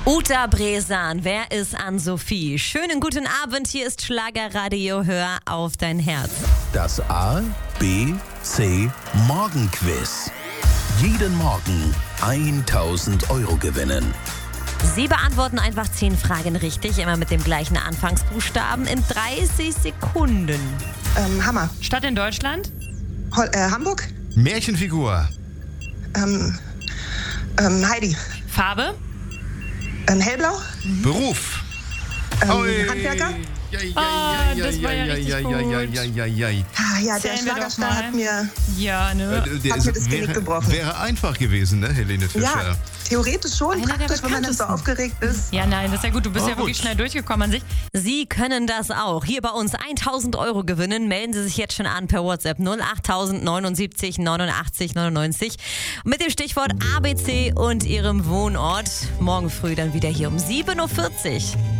Uta Bresan, wer ist Ann-Sophie? Schönen guten Abend, hier ist Schlagerradio, hör auf dein Herz. Das A, B, C Morgenquiz. Jeden Morgen 1000 Euro gewinnen. Sie beantworten einfach 10 Fragen richtig, immer mit dem gleichen Anfangsbuchstaben in 30 Sekunden. Hammer. Stadt in Deutschland? Hamburg? Märchenfigur. Heidi. Farbe? Hellblau? Beruf. Handwerker? Das war ja richtig gut. Ja, der Zählen wir doch Schlagerstar mal. hat mir Das mir das Genick gebrochen. wäre einfach gewesen, ne, Helene Fischer? Ja, theoretisch schon, Einer der praktisch, wenn man dann so bekanntesten. aufgeregt ist. Ja, nein, das ist ja gut. Du bist Oh, ja wirklich gut. schnell durchgekommen an sich. Sie können das auch. Hier bei uns 1000 Euro gewinnen. Melden Sie sich jetzt schon an per WhatsApp 08000 79 89 99 mit dem Stichwort ABC und Ihrem Wohnort. Morgen früh dann wieder hier um 7.40 Uhr.